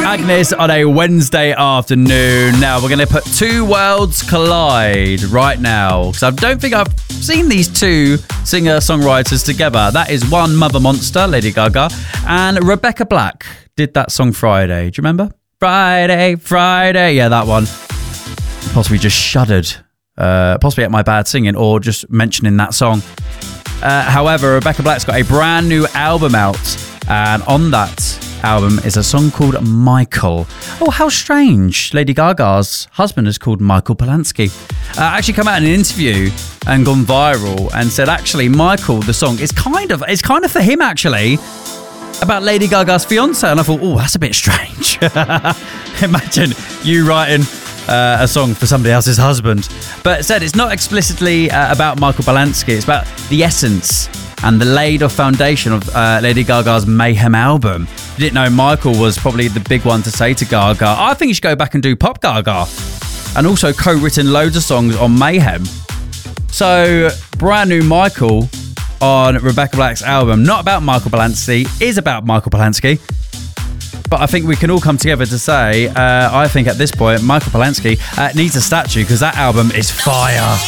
Agnes on a Wednesday afternoon. Now, we're going to put two worlds collide right now, because I don't think I've seen these two singer-songwriters together. That is one Mother Monster, Lady Gaga, and Rebecca Black did that song Friday. Do you remember? Friday. Yeah, that one. Possibly just shuddered. Possibly at my bad singing or just mentioning that song. However, Rebecca Black's got a brand new album out, and on that album is a song called Michael. Oh, how strange. Lady Gaga's husband is called Michael Polanski. Actually come out in an interview and gone viral and said, actually, Michael, the song, is kind of for him, actually, about Lady Gaga's fiance. And I thought, oh, that's a bit strange. Imagine you writing a song for somebody else's husband. But it said it's not explicitly about Michael Polanski. It's about the essence and the laid-off foundation of Lady Gaga's Mayhem album. You didn't know Michael was probably the big one to say to Gaga, I think you should go back and do Pop Gaga. And also co-written loads of songs on Mayhem. So, brand new Michael on Rebecca Black's album, not about Michael Polanski, is about Michael Polanski. But I think we can all come together to say, I think at this point, Michael Polanski needs a statue, because that album is fire.